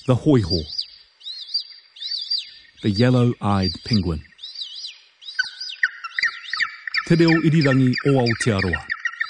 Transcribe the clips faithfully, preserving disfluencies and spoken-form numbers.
The hoiho. The yellow-eyed penguin. Te reo irirangi o Aotearoa.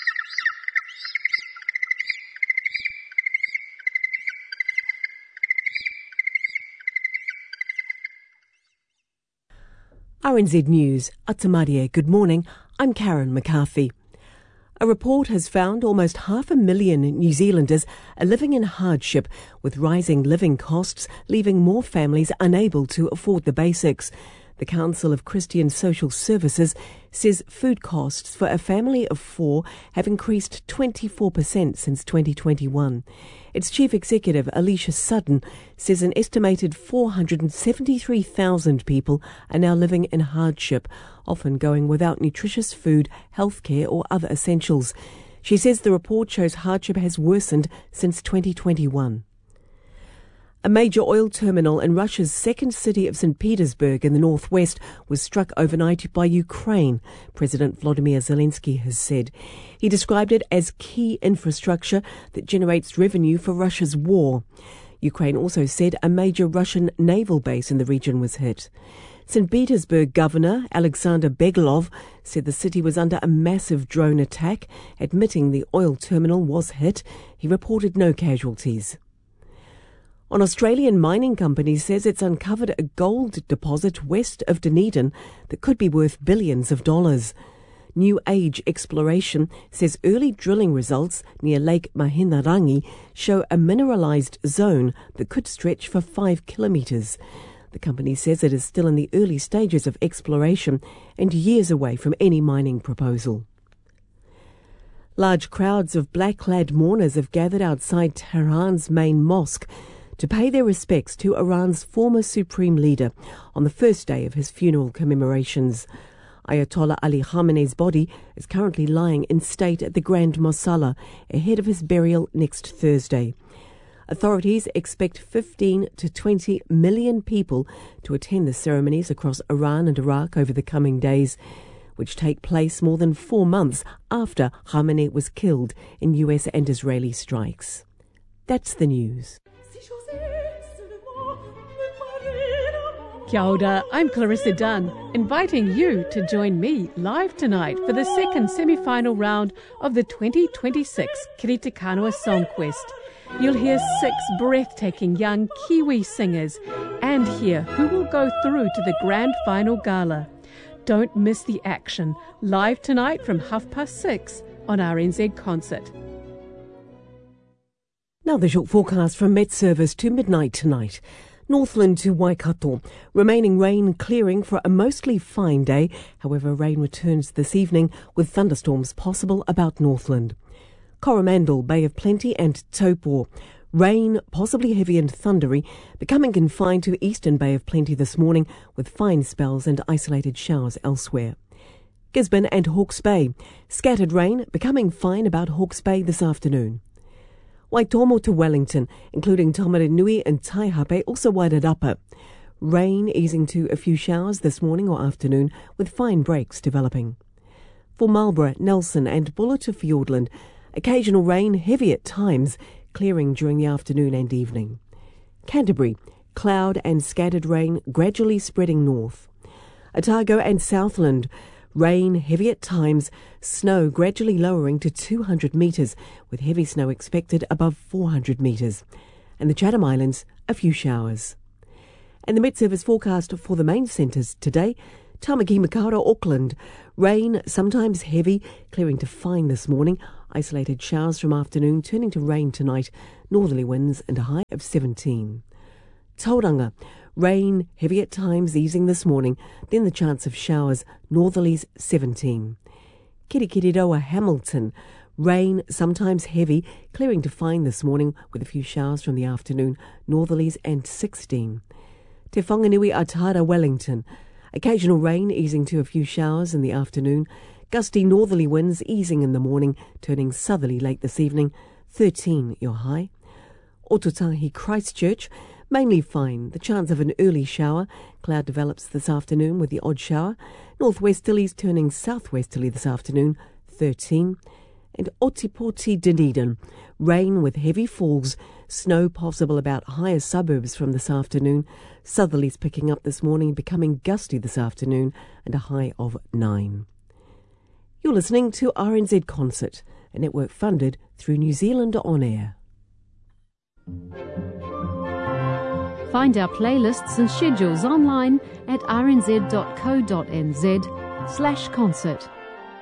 R N Z News, Atamarie, good morning, I'm Karen McCarthy. A report has found almost half a million New Zealanders are living in hardship, with rising living costs leaving more families unable to afford the basics. The Council of Christian Social Services says food costs for a family of four have increased twenty-four percent since twenty twenty-one. Its chief executive, Alicia Sutton, says an estimated four hundred seventy-three thousand people are now living in hardship, often going without nutritious food, healthcare or other essentials. She says the report shows hardship has worsened since twenty twenty-one. A major oil terminal in Russia's second city of Saint Petersburg in the northwest was struck overnight by Ukraine, President Volodymyr Zelensky has said. He described it as key infrastructure that generates revenue for Russia's war. Ukraine also said a major Russian naval base in the region was hit. Saint Petersburg Governor Alexander Beglov said the city was under a massive drone attack. Admitting the oil terminal was hit, he reported no casualties. An Australian mining company says it's uncovered a gold deposit west of Dunedin that could be worth billions of dollars. New Age Exploration says early drilling results near Lake Mahinarangi show a mineralised zone that could stretch for five kilometres. The company says it is still in the early stages of exploration and years away from any mining proposal. Large crowds of black-clad mourners have gathered outside Tehran's main mosque to pay their respects to Iran's former supreme leader on the first day of his funeral commemorations. Ayatollah Ali Khamenei's body is currently lying in state at the Grand Mosala ahead of his burial next Thursday. Authorities expect fifteen to twenty million people to attend the ceremonies across Iran and Iraq over the coming days, which take place more than four months after Khamenei was killed in U S and Israeli strikes. That's the news. Kia ora, I'm Clarissa Dunn, inviting you to join me live tonight for the second semi-final round of the twenty twenty-six Kiriti Kanawa Song Quest. You'll hear six breathtaking young Kiwi singers and hear who will go through to the grand final gala. Don't miss the action, live tonight from half past six on R N Z Concert. Now the short forecast from Met Service to midnight tonight. Northland to Waikato. Remaining rain clearing for a mostly fine day. However, rain returns this evening with thunderstorms possible about Northland. Coromandel, Bay of Plenty and Taupo. Rain, possibly heavy and thundery, becoming confined to eastern Bay of Plenty this morning with fine spells and isolated showers elsewhere. Gisborne and Hawke's Bay. Scattered rain, becoming fine about Hawke's Bay this afternoon. Waitomo to Wellington, including Taumaranui and Taihape, also Wairarapa. Rain easing to a few showers this morning or afternoon, with fine breaks developing. For Marlborough, Nelson and Buller to Fiordland, occasional rain, heavy at times, clearing during the afternoon and evening. Canterbury, cloud and scattered rain gradually spreading north. Otago and Southland, rain heavy at times, snow gradually lowering to two hundred metres, with heavy snow expected above four hundred metres. And the Chatham Islands, a few showers. And the Met Service forecast for the main centres today, Tamaki Makaurau, Auckland, rain sometimes heavy, clearing to fine this morning, isolated showers from afternoon turning to rain tonight, northerly winds and a high of seventeen. Tauranga, rain heavy at times easing this morning, then the chance of showers, northerlies seventeen. Kirikiriroa, Hamilton, rain sometimes heavy, clearing to fine this morning with a few showers from the afternoon, northerlies and sixteen. Te Whanganui, Atara, Wellington, occasional rain easing to a few showers in the afternoon, gusty northerly winds easing in the morning, turning southerly late this evening, thirteen your high. Ototahi, Christchurch, mainly fine, the chance of an early shower. Cloud develops this afternoon with the odd shower. Northwesterlies turning southwesterly this afternoon, thirteen. and Otipoti, Dunedin. Rain with heavy falls, snow possible about higher suburbs from this afternoon. Southerlies picking up this morning, becoming gusty this afternoon, and a high of nine. You're listening to R N Z Concert, a network funded through New Zealand On Air. Find our playlists and schedules online at rnz.co.nz slash concert.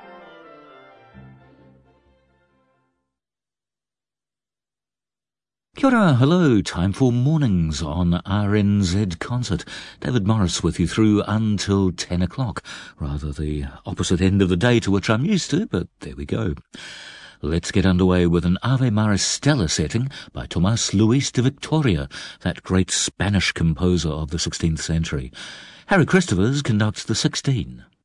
Kia ora, hello, time for mornings on R N Z Concert. David Morris with you through until ten o'clock. Rather the opposite end of the day to which I'm used to, but there we go. Let's get underway with an Ave Maris Stella setting by Tomás Luis de Victoria, that great Spanish composer of the sixteenth century. Harry Christophers conducts the sixteen.